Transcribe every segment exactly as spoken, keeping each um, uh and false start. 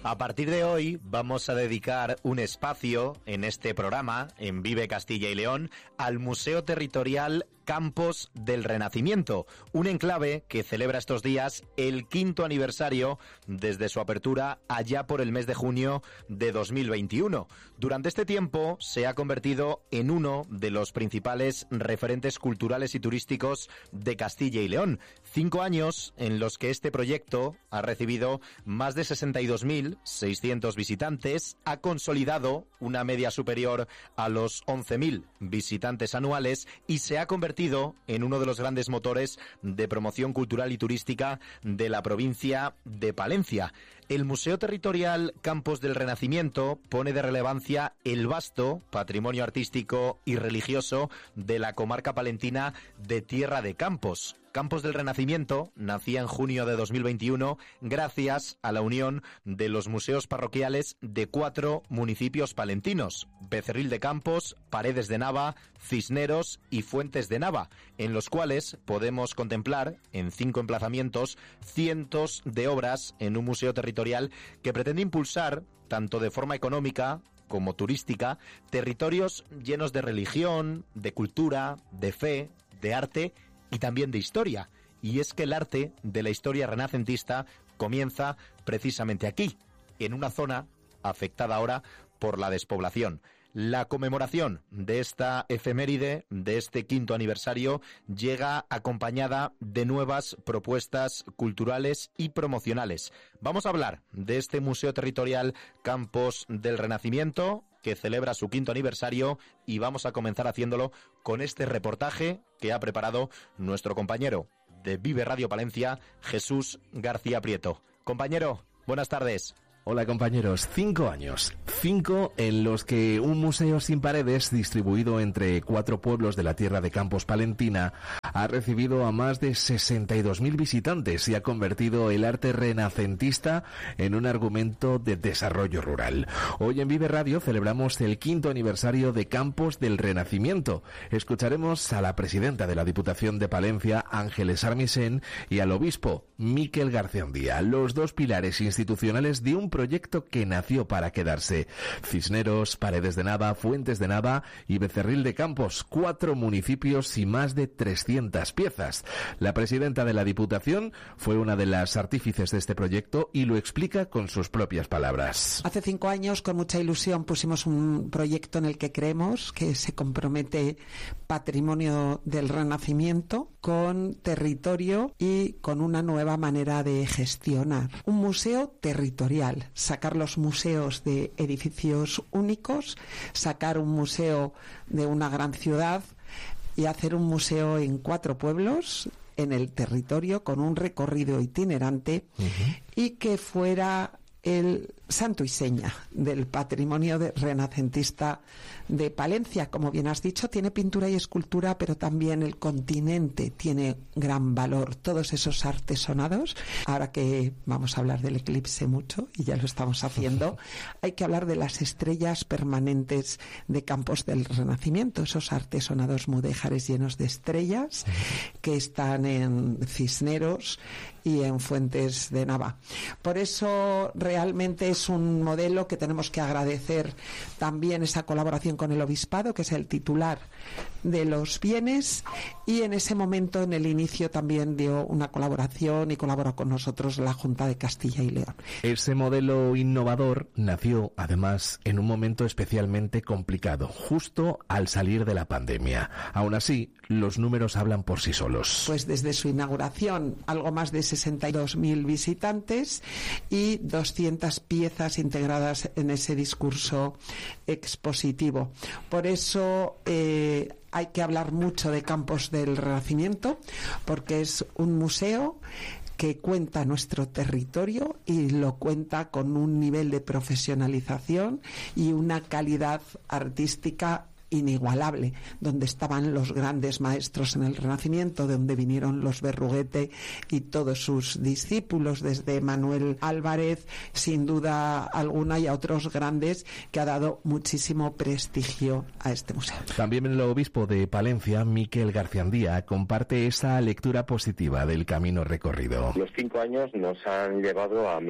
A partir de hoy vamos a dedicar un espacio en este programa, en Vive Castilla y León, al Museo Territorial Campos del Renacimiento, un enclave que celebra estos días el quinto aniversario desde su apertura allá por el mes de junio de dos mil veintiuno. Durante este tiempo se ha convertido en uno de los principales referentes culturales y turísticos de Castilla y León. Cinco años en los que este proyecto ha recibido más de sesenta y dos mil seiscientos visitantes, ha consolidado una media superior a los once mil visitantes anuales y se ha convertido en uno de los grandes motores de promoción cultural y turística de la provincia de Palencia. El Museo Territorial Campos del Renacimiento pone de relevancia el vasto patrimonio artístico y religioso de la comarca palentina de Tierra de Campos. Campos del Renacimiento nacía en junio de dos mil veintiuno gracias a la unión de los museos parroquiales de cuatro municipios palentinos: Becerril de Campos, Paredes de Nava, Cisneros y Fuentes de Nava, en los cuales podemos contemplar en cinco emplazamientos cientos de obras en un museo territorial que pretende impulsar, tanto de forma económica como turística, territorios llenos de religión, de cultura, de fe, de arte y también de historia. Y es que el arte de la historia renacentista comienza precisamente aquí, en una zona afectada ahora por la despoblación. La conmemoración de esta efeméride, de este quinto aniversario, llega acompañada de nuevas propuestas culturales y promocionales. Vamos a hablar de este Museo Territorial Campos del Renacimiento, que celebra su quinto aniversario, y vamos a comenzar haciéndolo con este reportaje que ha preparado nuestro compañero de Vive Radio Palencia, Jesús García Prieto. Compañero, buenas tardes. Hola compañeros, cinco años, cinco en los que un museo sin paredes distribuido entre cuatro pueblos de la Tierra de Campos palentina ha recibido a más de sesenta y dos mil visitantes y ha convertido el arte renacentista en un argumento de desarrollo rural. Hoy en Vive Radio celebramos el quinto aniversario de Campos del Renacimiento. Escucharemos a la presidenta de la Diputación de Palencia, Ángeles Armisen, y al obispo, Miquel Garciandía, los dos pilares institucionales de un proyecto que nació para quedarse. Cisneros, Paredes de Nava, Fuentes de Nava y Becerril de Campos, cuatro municipios y más de trescientas piezas. La presidenta de la Diputación fue una de las artífices de este proyecto y lo explica con sus propias palabras. Hace cinco años, con mucha ilusión, pusimos un proyecto en el que creemos que se compromete patrimonio del Renacimiento con territorio y con una nueva manera de gestionar. Un museo territorial. Sacar los museos de edificios únicos, sacar un museo de una gran ciudad y hacer un museo en cuatro pueblos en el territorio con un recorrido itinerante uh-huh. y que fuera el santo y seña del patrimonio de renacentista de Palencia. Como bien has dicho, tiene pintura y escultura, pero también el continente tiene gran valor. Todos esos artesonados, ahora que vamos a hablar del eclipse mucho, y ya lo estamos haciendo, hay que hablar de las estrellas permanentes de Campos del Renacimiento, esos artesonados mudéjares llenos de estrellas que están en Cisneros y en Fuentes de Nava. Por eso realmente es un modelo que tenemos que agradecer también esa colaboración con el obispado, que es el titular de los bienes, y en ese momento, en el inicio, también dio una colaboración y colaboró con nosotros la Junta de Castilla y León. Ese modelo innovador nació, además, en un momento especialmente complicado, justo al salir de la pandemia. Aún así, los números hablan por sí solos. Pues desde su inauguración, algo más de sesenta y dos mil visitantes y doscientas piezas integradas en ese discurso expositivo. Por eso eh, hay que hablar mucho de Campos del Renacimiento, porque es un museo que cuenta nuestro territorio y lo cuenta con un nivel de profesionalización y una calidad artística inigualable, donde estaban los grandes maestros en el Renacimiento, de donde vinieron los Berruguete y todos sus discípulos, desde Manuel Álvarez, sin duda alguna, y a otros grandes, que ha dado muchísimo prestigio a este museo. También el obispo de Palencia, Miquel Garciandía, comparte esa lectura positiva del camino recorrido. Los cinco años nos han llevado a mirar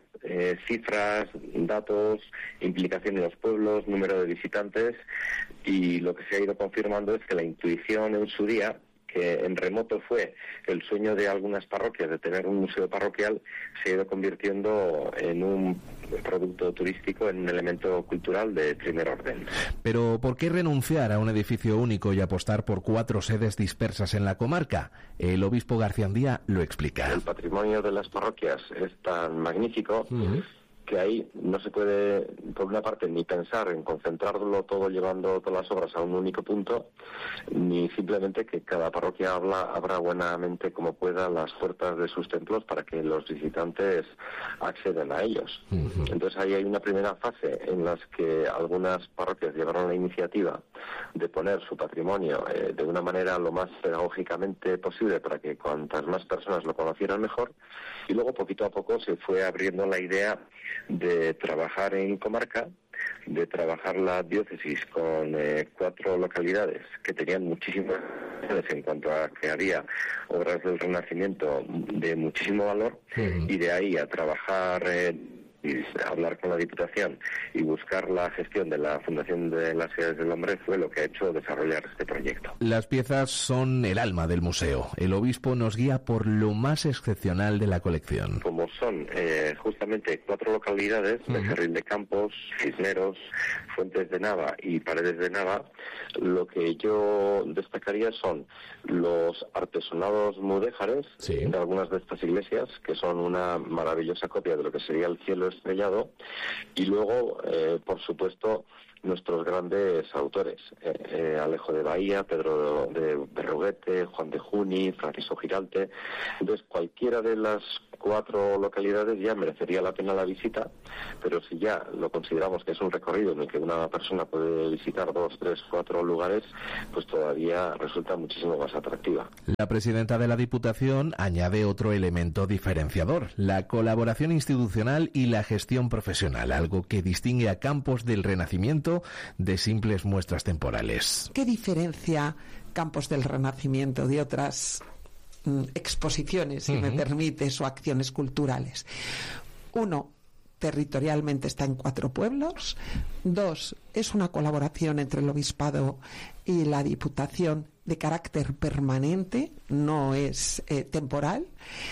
eh, cifras, datos, implicación de los pueblos, número de visitantes, y lo que se ha ido confirmando es que la intuición en su día, que en remoto fue el sueño de algunas parroquias de tener un museo parroquial, se ha ido convirtiendo en un producto turístico, en un elemento cultural de primer orden. Pero ¿por qué renunciar a un edificio único y apostar por cuatro sedes dispersas en la comarca? El obispo Garciandía lo explica. El patrimonio de las parroquias es tan magnífico uh-huh. que ahí no se puede, por una parte, ni pensar en concentrarlo todo llevando todas las obras a un único punto, ni simplemente que cada parroquia habla, abra buenamente como pueda las puertas de sus templos para que los visitantes acceden a ellos. Uh-huh. Entonces ahí hay una primera fase en las que algunas parroquias llevaron la iniciativa de poner su patrimonio eh, de una manera lo más pedagógicamente posible para que cuantas más personas lo conocieran mejor, y luego poquito a poco se fue abriendo la idea de trabajar en comarca, de trabajar la diócesis con eh, cuatro localidades que tenían muchísimas en cuanto a que había obras del Renacimiento de muchísimo valor, uh-huh. y de ahí a trabajar eh, y hablar con la Diputación y buscar la gestión de la Fundación de las Ciudades del Hombre fue lo que ha hecho desarrollar este proyecto. Las piezas son el alma del museo. El obispo nos guía por lo más excepcional de la colección. Como son eh, justamente cuatro localidades, uh-huh. Becerril de Campos, Cisneros, Fuentes de Nava y Paredes de Nava, lo que yo destacaría son los artesonados mudéjares sí. de algunas de estas iglesias, que son una maravillosa copia de lo que sería el cielo estrellado, y luego, eh, por supuesto, nuestros grandes autores, eh, eh, Alejo de Bahía, Pedro de Berruguete, Juan de Juni, Francisco Giralte. Entonces, cualquiera de las cuatro localidades ya merecería la pena la visita, pero si ya lo consideramos que es un recorrido en el que una persona puede visitar dos, tres, cuatro lugares, pues todavía resulta muchísimo más atractiva. La presidenta de la Diputación añade otro elemento diferenciador, la colaboración institucional y la gestión profesional, algo que distingue a Campos del Renacimiento de simples muestras temporales. ¿Qué diferencia Campos del Renacimiento de otras mm, exposiciones, si uh-huh. me permites, o acciones culturales? Uno, territorialmente está en cuatro pueblos. Dos, es una colaboración entre el obispado y la Diputación de carácter permanente, no es eh, temporal.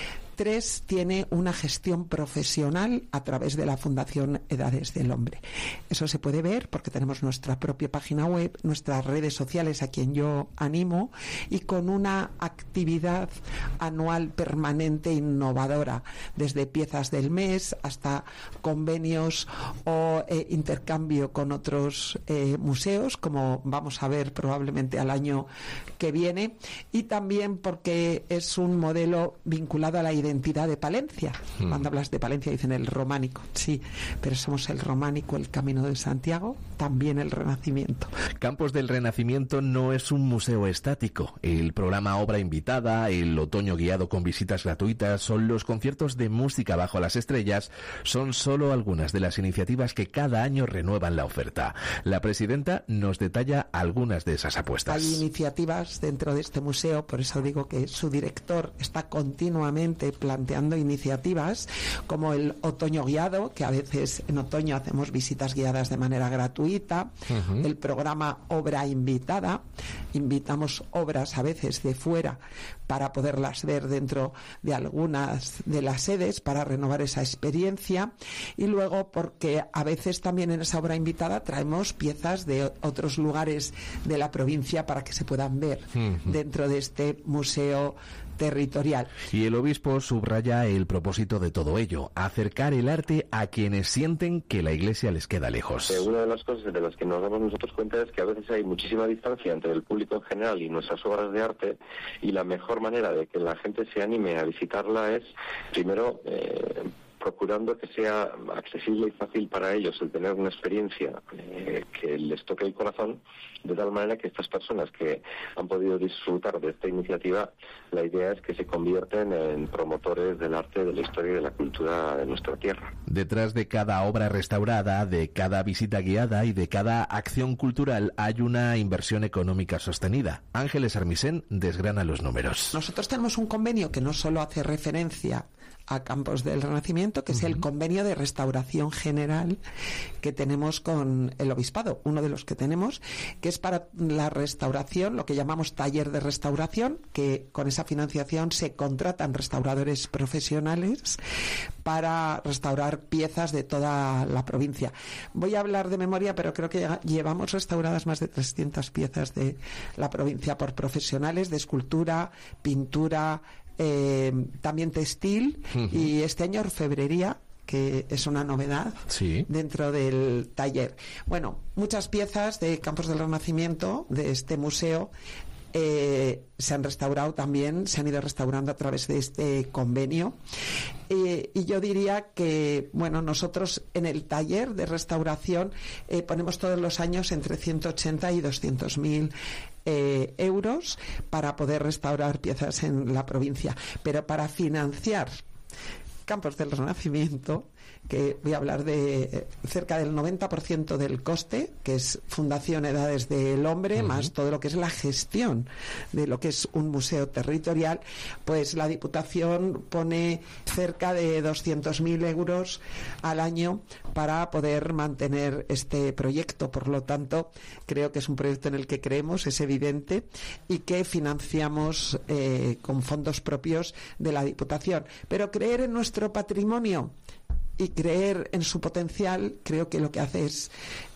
Tres, tiene una gestión profesional a través de la Fundación Edades del Hombre. Eso se puede ver porque tenemos nuestra propia página web, nuestras redes sociales, a quien yo animo, y con una actividad anual permanente innovadora, desde piezas del mes hasta convenios o eh, intercambio con otros eh, museos, como vamos a ver probablemente al año que viene, y también porque es un modelo vinculado a la identidad identidad de Palencia. Hmm. Cuando hablas de Palencia dicen el románico, sí, pero somos el románico, el Camino de Santiago, también el Renacimiento. Campos del Renacimiento no es un museo estático. El programa Obra Invitada, el otoño guiado con visitas gratuitas o los conciertos de música bajo las estrellas son solo algunas de las iniciativas que cada año renuevan la oferta. La presidenta nos detalla algunas de esas apuestas. Hay iniciativas dentro de este museo, por eso digo que su director está continuamente planteando iniciativas como el otoño guiado, que a veces en otoño hacemos visitas guiadas de manera gratuita, uh-huh. el programa Obra Invitada, invitamos obras a veces de fuera para poderlas ver dentro de algunas de las sedes para renovar esa experiencia, y luego porque a veces también en esa obra invitada traemos piezas de otros lugares de la provincia para que se puedan ver uh-huh. dentro de este museo territorial. Y el obispo subraya el propósito de todo ello, acercar el arte a quienes sienten que la Iglesia les queda lejos. Eh, una de las cosas de las que nos damos nosotros cuenta es que a veces hay muchísima distancia entre el público en general y nuestras obras de arte, y la mejor manera de que la gente se anime a visitarla es, primero, eh, procurando que sea accesible y fácil para ellos el tener una experiencia eh, que les toque el corazón, de tal manera que estas personas que han podido disfrutar de esta iniciativa, la idea es que se convierten en promotores del arte, de la historia y de la cultura de nuestra tierra. Detrás de cada obra restaurada, de cada visita guiada y de cada acción cultural hay una inversión económica sostenida. Ángeles Armisen desgrana los números. Nosotros tenemos un convenio que no solo hace referencia a Campos del Renacimiento, Renacimiento, que uh-huh. es el convenio de restauración general que tenemos con el Obispado, uno de los que tenemos, que es para la restauración, lo que llamamos taller de restauración, que con esa financiación se contratan restauradores profesionales para restaurar piezas de toda la provincia. Voy a hablar de memoria, pero creo que llevamos restauradas más de trescientas piezas de la provincia por profesionales de escultura, pintura, eh, también textil uh-huh. y este año orfebrería, que es una novedad sí. dentro del taller. Bueno, muchas piezas de Campos del Renacimiento de este museo eh, se han restaurado también, se han ido restaurando a través de este convenio. Eh, y yo diría que, bueno, nosotros en el taller de restauración eh, ponemos todos los años entre ciento ochenta y doscientos mil eh, euros para poder restaurar piezas en la provincia. Pero para financiar Campos del Renacimiento, que voy a hablar de eh, cerca del noventa por ciento del coste, que es Fundación Edades del Hombre, uh-huh. más todo lo que es la gestión de lo que es un museo territorial, pues la Diputación pone cerca de doscientos mil euros al año para poder mantener este proyecto. Por lo tanto, creo que es un proyecto en el que creemos, es evidente, y que financiamos eh, con fondos propios de la Diputación. Pero creer en nuestro patrimonio y creer en su potencial, creo que lo que hace es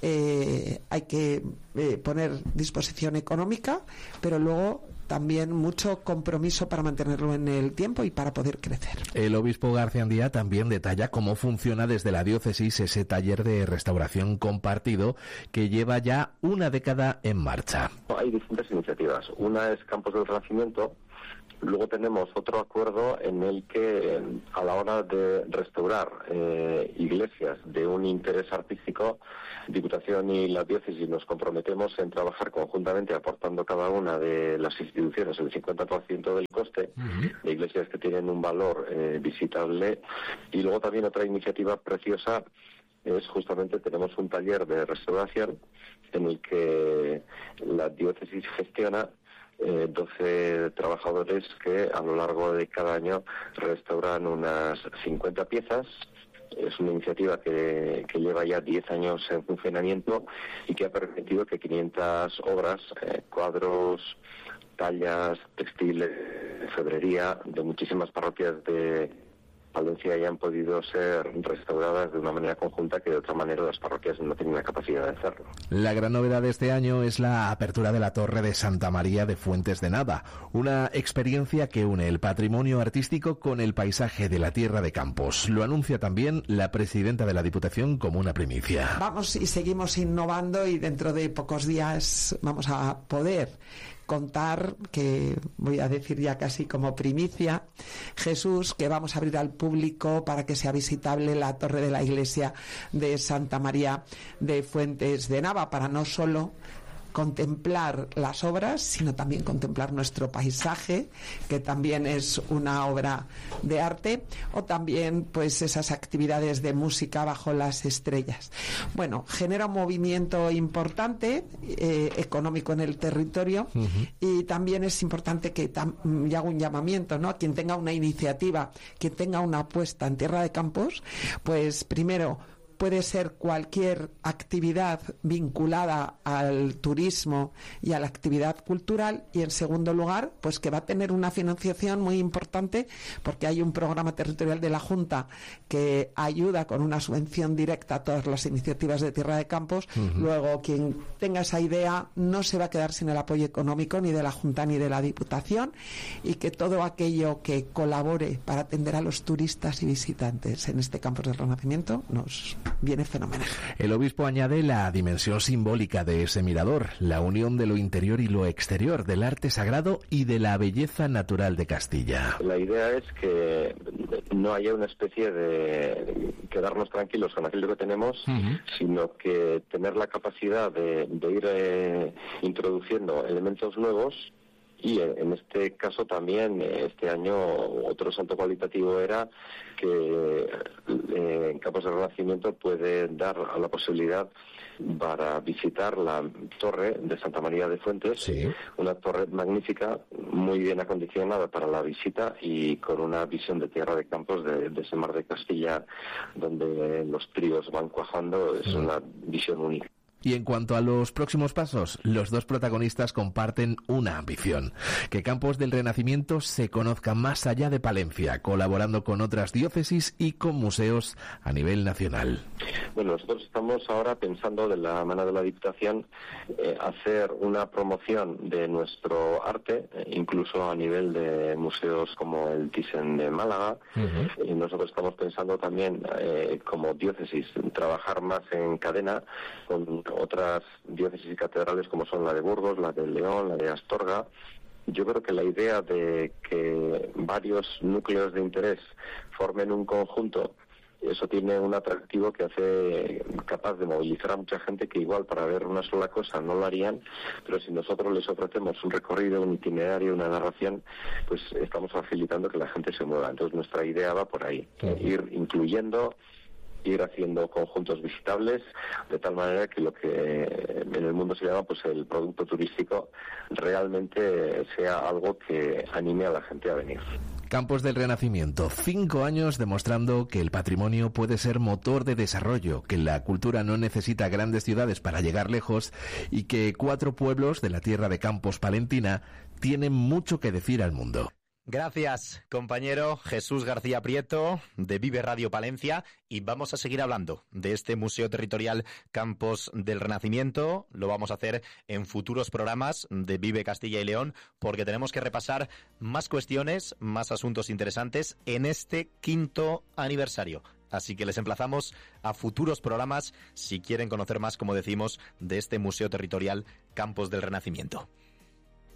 eh, hay que eh, poner disposición económica, pero luego también mucho compromiso para mantenerlo en el tiempo y para poder crecer. El obispo Garciandía también detalla cómo funciona desde la diócesis ese taller de restauración compartido que lleva ya una década en marcha. Hay distintas iniciativas. Una es Campos del Renacimiento. Luego tenemos otro acuerdo en el que a la hora de restaurar eh, iglesias de un interés artístico, Diputación y la diócesis nos comprometemos en trabajar conjuntamente aportando cada una de las instituciones el cincuenta por ciento del coste uh-huh. de iglesias que tienen un valor eh, visitable. Y luego también otra iniciativa preciosa es justamente tenemos un taller de restauración en el que la diócesis gestiona Eh, doce trabajadores que a lo largo de cada año restauran unas cincuenta piezas. Es una iniciativa que, que lleva ya diez años en funcionamiento y que ha permitido que quinientas obras, eh, cuadros, tallas, textiles, orfebrería de muchísimas parroquias de Palencia ya han podido ser restauradas de una manera conjunta que de otra manera las parroquias no tienen la capacidad de hacerlo. La gran novedad de este año es la apertura de la Torre de Santa María de Fuentes de Nava, una experiencia que une el patrimonio artístico con el paisaje de la tierra de Campos. Lo anuncia también la presidenta de la Diputación como una primicia. Vamos y seguimos innovando y dentro de pocos días vamos a poder contar, que voy a decir ya casi como primicia, Jesús, que vamos a abrir al público para que sea visitable la torre de la iglesia de Santa María de Fuentes de Nava, para no solo contemplar las obras, sino también contemplar nuestro paisaje, que también es una obra de arte, o también pues esas actividades de música bajo las estrellas. Bueno, genera un movimiento importante eh, económico en el territorio uh-huh. y también es importante que tam- y hago un llamamiento, ¿no? Quien tenga una iniciativa, quien tenga una apuesta en Tierra de Campos, pues primero puede ser cualquier actividad vinculada al turismo y a la actividad cultural, y en segundo lugar, pues que va a tener una financiación muy importante porque hay un programa territorial de la Junta que ayuda con una subvención directa a todas las iniciativas de Tierra de Campos. Uh-huh. Luego, quien tenga esa idea no se va a quedar sin el apoyo económico ni de la Junta ni de la Diputación, y que todo aquello que colabore para atender a los turistas y visitantes en este Campos del Renacimiento nos viene fenomenal. El obispo añade la dimensión simbólica de ese mirador, la unión de lo interior y lo exterior, del arte sagrado y de la belleza natural de Castilla. La idea es que no haya una especie de quedarnos tranquilos con aquello que tenemos, uh-huh. sino que tener la capacidad de, de ir eh, introduciendo elementos nuevos Y en este caso también, este año, otro salto cualitativo era que eh, en Campos del Renacimiento puede dar a la posibilidad para visitar la torre de Santa María de Fuentes, sí. Una torre magnífica, muy bien acondicionada para la visita y con una visión de tierra de campos de, de ese mar de Castilla donde los tríos van cuajando, es una visión única. Y en cuanto a los próximos pasos, los dos protagonistas comparten una ambición: que Campos del Renacimiento se conozca más allá de Palencia, colaborando con otras diócesis y con museos a nivel nacional. Bueno, nosotros estamos ahora pensando, de la mano de la Diputación, eh, hacer una promoción de nuestro arte, eh, incluso a nivel de museos como el Thyssen de Málaga. Uh-huh. Y nosotros estamos pensando también, eh, como diócesis, trabajar más en cadena con otras diócesis y catedrales como son la de Burgos, la de León, la de Astorga. Yo creo que la idea de que varios núcleos de interés formen un conjunto, eso tiene un atractivo que hace capaz de movilizar a mucha gente que igual para ver una sola cosa no lo harían, pero si nosotros les ofrecemos un recorrido, un itinerario, una narración, pues estamos facilitando que la gente se mueva. Entonces nuestra idea va por ahí, uh-huh. ir incluyendo, ir haciendo conjuntos visitables, de tal manera que lo que en el mundo se llama pues el producto turístico realmente sea algo que anime a la gente a venir. Campos del Renacimiento, cinco años demostrando que el patrimonio puede ser motor de desarrollo, que la cultura no necesita grandes ciudades para llegar lejos y que cuatro pueblos de la tierra de Campos palentina tienen mucho que decir al mundo. Gracias, compañero Jesús García Prieto, de Vive Radio Palencia, y vamos a seguir hablando de este Museo Territorial Campos del Renacimiento. Lo vamos a hacer en futuros programas de Vive Castilla y León, porque tenemos que repasar más cuestiones, más asuntos interesantes en este quinto aniversario. Así que les emplazamos a futuros programas si quieren conocer más, como decimos, de este Museo Territorial Campos del Renacimiento.